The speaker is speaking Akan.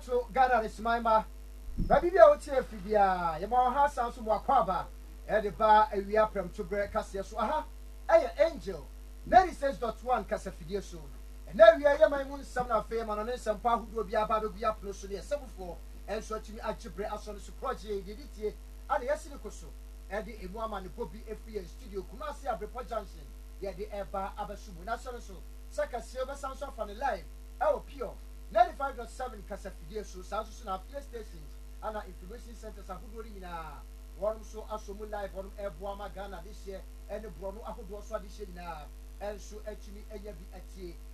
to Ghana is my ma. Baby, I would say, Fibia, your mom has sounds of Wakwaba, and the bar a we are from to break Cassia. So, aha, ay, angel. 96.1 Casafidia soon. And now we are my moon, some of fame and some power who will be about to be up no so near 74 and so to me at Jibre as on the project, did it, and the Yasinicoso, and the Imuaman, the Bobby FB studio, Kumasi Abrepo Johnson, yet the Eba Abasubu, National so, Saka Silver Sounds off on the line, our pure 95.7 Casafidia so, South Sudan stations, and our information centers are good in one so Asomu Live, one Ebuama Ghana this year, and the Brono Ahudo Swadishin now. And so actually, any of the